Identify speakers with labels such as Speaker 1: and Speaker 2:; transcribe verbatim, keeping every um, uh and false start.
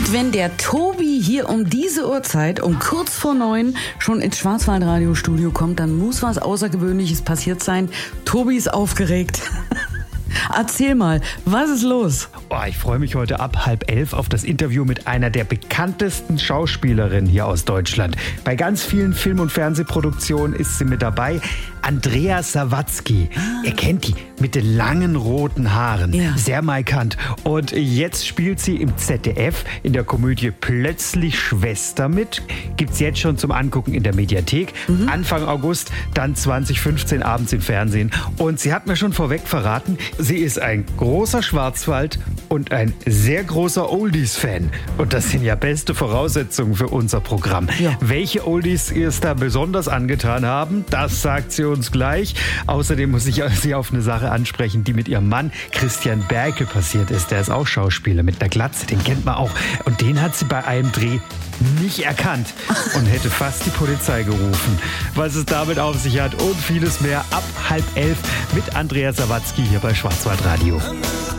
Speaker 1: Und wenn der Tobi hier um diese Uhrzeit, um kurz vor neun, schon ins Schwarzwaldradiostudio kommt, dann muss was Außergewöhnliches passiert sein. Tobi ist aufgeregt. Erzähl mal, was ist los?
Speaker 2: Oh, ich freue mich heute ab halb elf auf das Interview mit einer der bekanntesten Schauspielerinnen hier aus Deutschland. Bei ganz vielen Film- und Fernsehproduktionen ist sie mit dabei. Andrea Sawatzki. Ah. Ihr kennt die mit den langen roten Haaren. Ja. Sehr markant. Und jetzt spielt sie im Z D F in der Komödie Plötzlich Schwester mit. Gibt's jetzt schon zum Angucken in der Mediathek. Mhm. Anfang August, dann zwanzig fünfzehn abends im Fernsehen. Und sie hat mir schon vorweg verraten, sie ist ein großer Schwarzwald- und ein sehr großer Oldies-Fan. Und das sind ja beste Voraussetzungen für unser Programm. Ja. Welche Oldies ihr es da besonders angetan haben, das sagt sie uns gleich. Außerdem muss ich sie auf eine Sache ansprechen, die mit ihrem Mann Christian Berkel passiert ist. Der ist auch Schauspieler mit einer Glatze, den kennt man auch. Und den hat sie bei einem Dreh nicht erkannt und hätte fast die Polizei gerufen. Was es damit auf sich hat und vieles mehr ab halb elf mit Andrea Sawatzki hier bei Schwarzwaldradio.